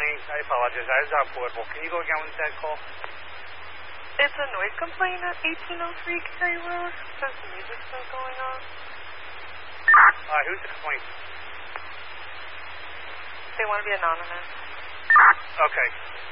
complaint. I apologize. I was out portable. Can you go again with that call? It's a noise complaint at 1803 Cary Road. Says the music's still going on. Who's the complaint? They want to be anonymous. Okay.